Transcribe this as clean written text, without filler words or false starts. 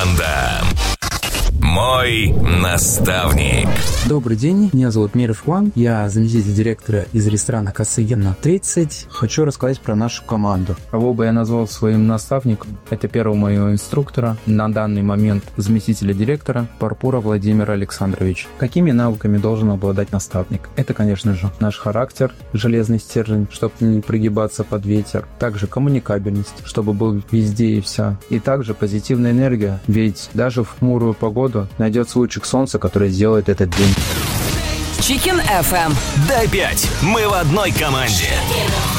Мой наставник. Добрый день, меня зовут Миров Иван, я заместитель директора из ресторана Косыгина 30. Хочу рассказать про нашу команду. Кого бы я назвал своим наставником? Это первого моего инструктора, на данный момент заместителя директора Парпура Владимира Александровича. Какими навыками должен обладать наставник? Это, конечно же, наш характер, железный стержень, чтобы не прогибаться под ветер. Также коммуникабельность, чтобы был везде и вся. И также позитивная энергия, ведь даже в хмурую погоду найдется лучик солнца, который сделает этот день. Chicken FM. Дай 5. Мы в одной команде.